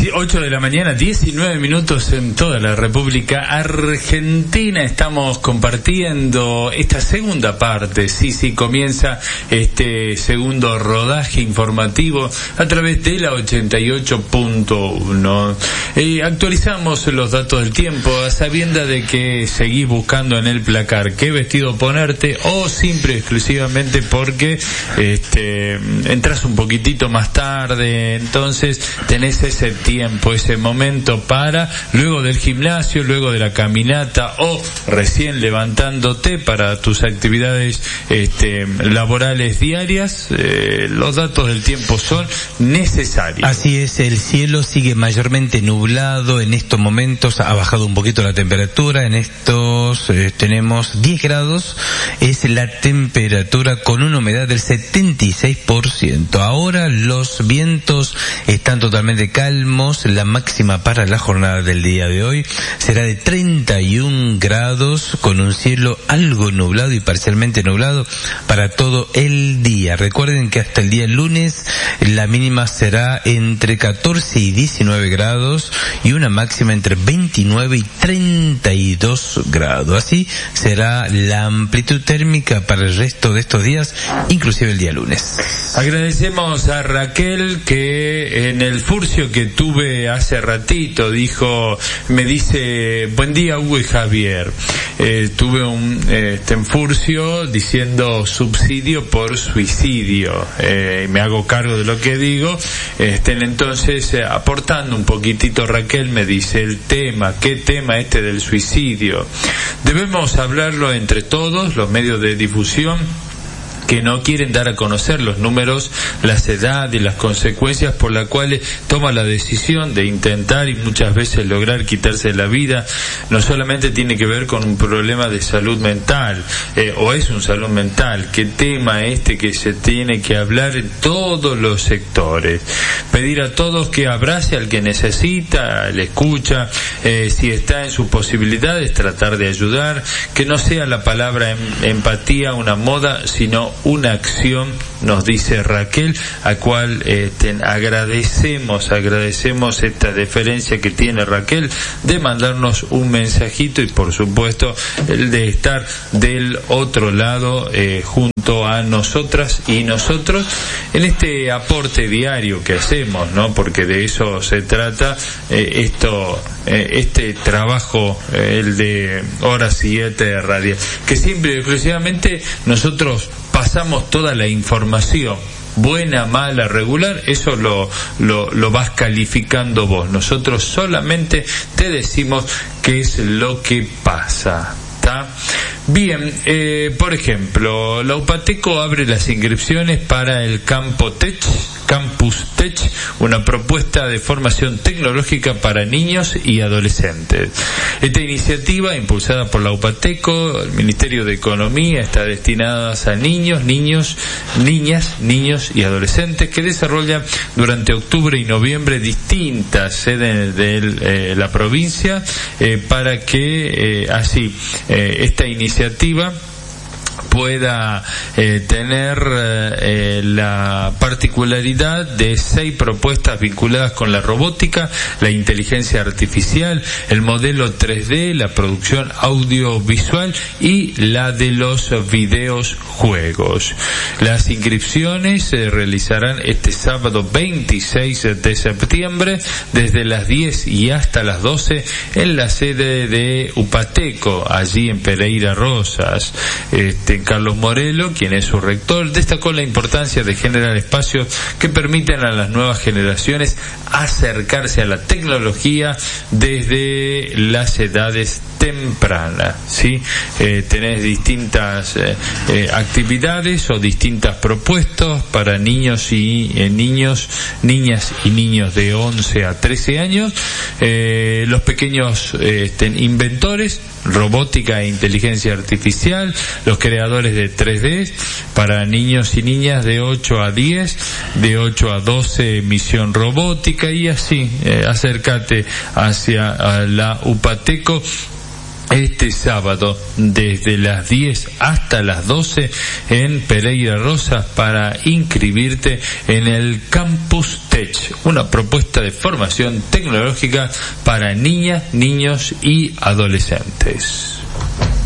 8 de la mañana, 19 minutos en toda la República Argentina. Estamos compartiendo esta segunda parte. Sí, comienza este segundo rodaje informativo a través de la 88.1. Actualizamos los datos del tiempo a sabienda de que seguís buscando en el placar qué vestido ponerte, o simple exclusivamente porque entras un poquitito más tarde, entonces tenés ese tiempo, ese momento para, luego del gimnasio, luego de la caminata o recién levantándote para tus actividades laborales diarias. Los datos del tiempo son necesarios. Así es, el cielo sigue mayormente nublado. En estos momentos ha bajado un poquito la temperatura. En estos tenemos 10 grados, es la temperatura con una humedad del 76%. Ahora los vientos están totalmente calmos. La máxima para la jornada del día de hoy será de 31 grados con un cielo algo nublado y parcialmente nublado para todo el día. Recuerden que hasta el día lunes la mínima será entre 14 y 19 grados y una máxima entre 29 y 32 grados. Así será la amplitud térmica para el resto de estos días, inclusive el día lunes. Agradecemos a Raquel que en el furcio que tuve hace ratito me dice: buen día, Hugo y Javier. Tuve un furcio diciendo subsidio por suicidio. Me hago cargo de lo que digo. Entonces, aportando un poquitito, Raquel me dice: ¿qué tema del suicidio? Debemos hablarlo entre todos los medios de difusión que no quieren dar a conocer los números, las edades y las consecuencias por las cuales toma la decisión de intentar y muchas veces lograr quitarse la vida. No solamente tiene que ver con un problema de salud mental, o es un salud mental. ¿Qué tema que se tiene que hablar en todos los sectores? Pedir a todos que abrace al que necesita, le escucha, si está en sus posibilidades, tratar de ayudar, que no sea la palabra empatía una moda, sino una acción, nos dice Raquel, a cual agradecemos esta deferencia que tiene Raquel de mandarnos un mensajito y por supuesto el de estar del otro lado junto a nosotras y nosotros en este aporte diario que hacemos, ¿no? Porque de eso se trata este trabajo, el de Hora 7 de radio, que siempre y exclusivamente nosotros pasamos toda la información, buena, mala, regular, eso lo vas calificando vos. Nosotros solamente te decimos qué es lo que pasa. ¿Está? Bien, por ejemplo, la Upateco abre las inscripciones para el Campus Tech, una propuesta de formación tecnológica para niños y adolescentes. Esta iniciativa, impulsada por la Upateco, el Ministerio de Economía, está destinada a niños, niñas, niños y adolescentes que desarrollan durante octubre y noviembre distintas sedes de la provincia para que esta iniciativa pueda tener la particularidad de 6 propuestas vinculadas con la robótica, la inteligencia artificial, el modelo 3D, la producción audiovisual y la de los videojuegos. Las inscripciones se realizarán este sábado 26 de septiembre desde las 10 y hasta las 12 en la sede de Upateco, allí en Pereira Rosas. Carlos Morelo, quien es su rector, destacó la importancia de generar espacios que permitan a las nuevas generaciones acercarse a la tecnología desde las edades tempranas, ¿sí? Tenés distintas actividades o distintas propuestas para niños y niñas y niños de 11 a 13 años, los pequeños inventores, robótica e inteligencia artificial, los creadores de 3D para niños y niñas de 8 a 10, de 8 a 12 misión robótica y así, acércate hacia la Upateco este sábado desde las 10 hasta las 12 en Pereira Rosa para inscribirte en el Campus Tech, una propuesta de formación tecnológica para niñas, niños y adolescentes.